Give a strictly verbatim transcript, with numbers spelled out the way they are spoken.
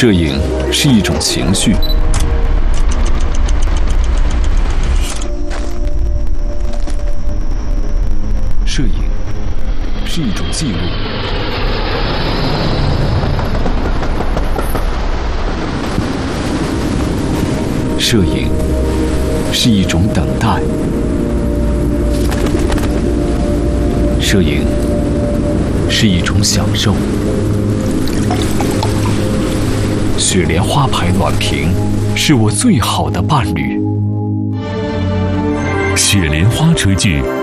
摄影是一种情绪，摄影是一种记录，摄影是一种等待，摄影是一种享受。雪莲花牌暖瓶是我最好的伴侣。 雪莲花炊具